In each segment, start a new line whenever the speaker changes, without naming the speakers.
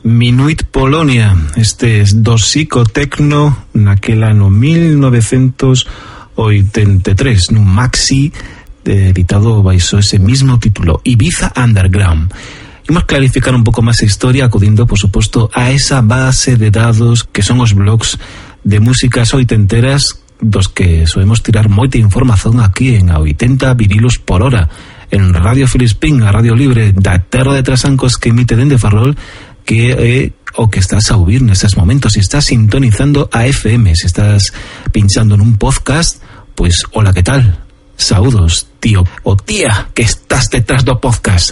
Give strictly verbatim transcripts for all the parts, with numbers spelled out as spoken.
Minuit Polonia, este do psicotecno naquel ano mil novecentos oitenta e tres, nun maxi editado baixo ese mismo título, Ibiza Underground. Imos clarificar un pouco máis a historia acudindo, por suposto, a esa base de dados que son os blogs de músicas oitenteras dos que solemos tirar moita información aquí en a oitenta vinilos por hora en Radio Filispín, a radio libre da terra de Trasancos que emite dende Ferrol, que é o que estás a ouvir nestes momentos. Si estás sintonizando a F M, si estás pinchando nun podcast, pois, hola, que tal? Saúdos, tío o tía que estás detrás do podcast.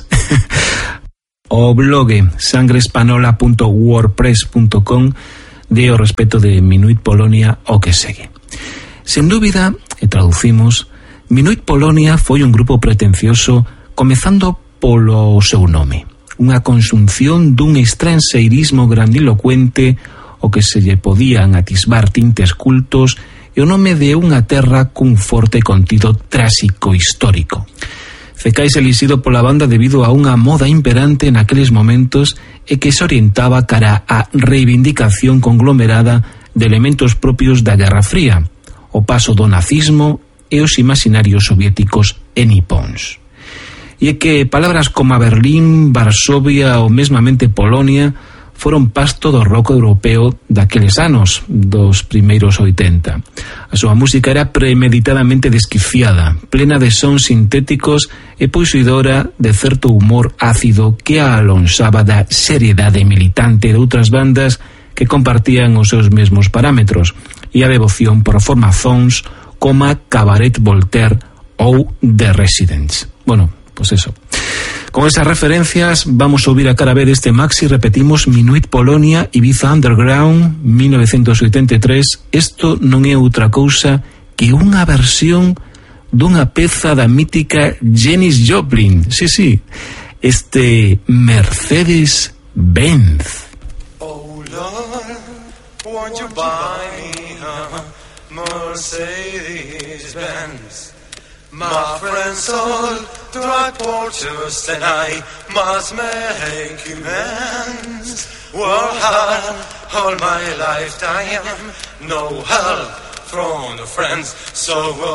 O blog sangrespanola punto wordpress punto com de o respeto de Minuit Polonia o que segue. Sen dúbida, e traducimos, Minuit Polonia foi un grupo pretencioso comezando polo seu nome, unha conxunción dun estranxeirismo grandilocuente o que se lle podían atisbar tintes cultos e o nome de unha terra cun forte contido tráxico histórico. Fecais elixido pola banda debido a unha moda imperante naqueles momentos e que se orientaba cara á reivindicación conglomerada de elementos propios da Guerra Fría, o paso do nazismo e os imaginarios soviéticos e nipóns. E é que palabras como Berlín, Varsovia ou mesmamente Polonia foron pasto do rock europeo daqueles anos, dos primeiros oitenta. A súa música era premeditadamente desquiciada, plena de sons sintéticos e posuidora de certo humor ácido que a alonxaba da seriedade militante de outras bandas que compartían os seus mesmos parámetros e a devoción por formazóns como Cabaret Voltaire ou The Residents. Bueno, pues eso. Con esas referencias vamos a ouvir a cara B deste maxi, repetimos, Minuit Polonia, Ibiza Underground, mil novecentos oitenta e tres. Isto non é outra cousa que unha versión dunha peza da mítica Janis Joplin. Sí, sí, este Mercedes-Benz.
Oh Lord, won't you buy me a Mercedes-Benz? My friends all drive Porsches and I must make amends. Work hard all my lifetime, no help from the friends, so